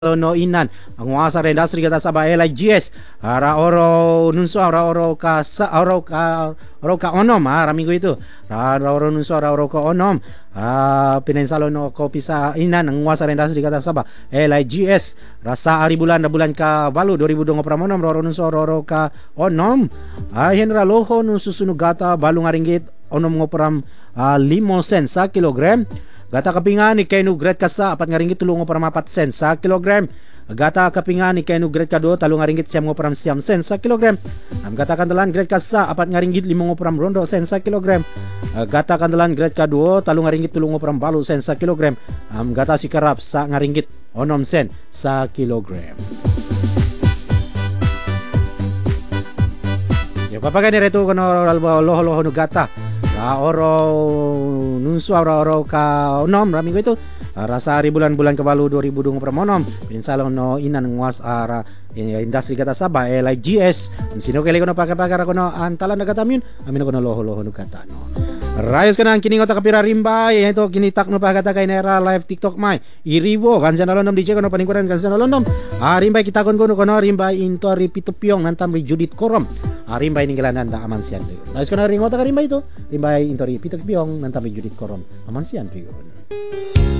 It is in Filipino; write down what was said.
no inan ang wasa rin dasri kata sa LIGS ara oro nunso ara oro ka sa oro ka onom rami ko ito ara oro nunso ara oro ka onom pinensalo no kopi sa inan ang wasa rin dasri kata sa LIGS rasa ari bulan na bulan ka balu 2020 pramonom oro nunso oro ka onom henra loho nun susunog gata balu nga ringgit onom ngo pram 5 sen sa kilogram. Gata kapingan ni kay nugret ka sa apat nga ringgit tulungo para mapat sen sa kilogram. Gata kapingan ni kay nugret ka do talong nga ringgit siyam ngo para siyam sen sa kilogram. Gata kandalan gret ka sa apat nga ringgit limong ngo para rondo sen sa kilogram. Gata kandalan gret ka do talong nga ringgit tulungo para balo sen sa kilogram. Gata si karap sa nga ringgit onom sen sa kilogram. Yo papagani reto kono loho no gata. Oro nunsu oro ka onom rami ko ito rasa ari bulan-bulan kabalo 2020 pramonom pinsalon no inan ngwas ara industri kata saba LIGS sino kailangan ko na pagkapagara ko no antalan na katamyun amin ko na loho no kata no rayos ka na ang kiningot kapira rimbay ito kinitak no pagkata kay nera live TikTok may iribo kansan alondom DJ ko no paningkuran kansan alondom rimbay kitakon ko no rimbay into ripitupyong nantam ri Judith Korom rimbay ninggalanan da aman siyan to yun rayos ka na ringot ka rimbay ito rimbay into ripitupyong nantam ri Judith Korom aman siyan to yun.